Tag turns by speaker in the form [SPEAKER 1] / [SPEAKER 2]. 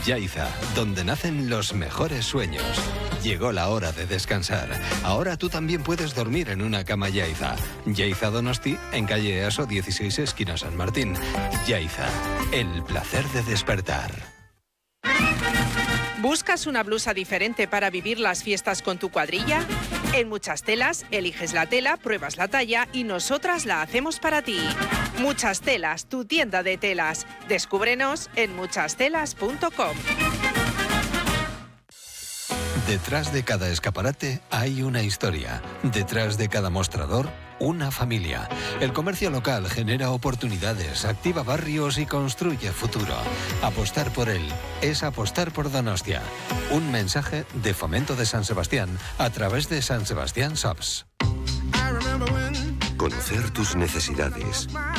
[SPEAKER 1] Yaiza, donde nacen los mejores sueños. Llegó la hora de descansar. Ahora tú también puedes dormir en una cama Yaiza. Yaiza Donosti, en calle Easo 16, esquina San Martín. Yaiza, el placer de despertar.
[SPEAKER 2] ¿Buscas una blusa diferente para vivir las fiestas con tu cuadrilla? En Muchas Telas, eliges la tela, pruebas la talla y nosotras la hacemos para ti. Muchas Telas, tu tienda de telas. Descúbrenos en muchastelas.com.
[SPEAKER 1] Detrás de cada escaparate hay una historia. Detrás de cada mostrador, una familia. El comercio local genera oportunidades, activa barrios y construye futuro. Apostar por él es apostar por Donostia. Un mensaje de Fomento de San Sebastián a través de San Sebastián Shops.
[SPEAKER 3] Conocer tus necesidades,